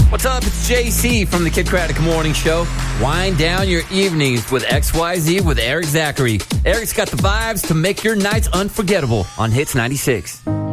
What's up? It's JC from the Kid Craddock Morning Show. Wind down your evenings with XYZ with Eric Zachary. Eric's got the vibes to make your nights unforgettable on Hits 96.